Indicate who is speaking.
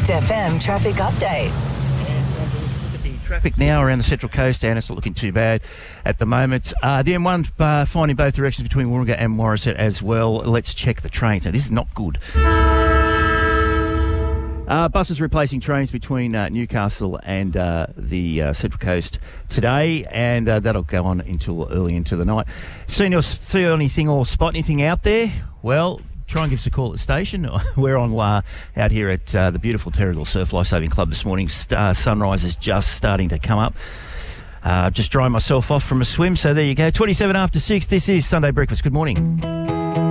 Speaker 1: West FM traffic update.
Speaker 2: Traffic now around the Central Coast, and it's not looking too bad at the moment. The M1 fine in both directions between Wollongong and Morisset as well. Let's check the trains. Now, this is not good. Buses replacing trains between Newcastle and the Central Coast today, and that'll go on until early into the night. See anything or spot anything out there? Well, try and give us a call at the station. We're on out here at the beautiful Terrigal Surf Lifesaving Club this morning. Sunrise is just starting to come up. Just drying myself off from a swim, so there you go. 27 after 6, this is Sunday Breakfast. Good morning.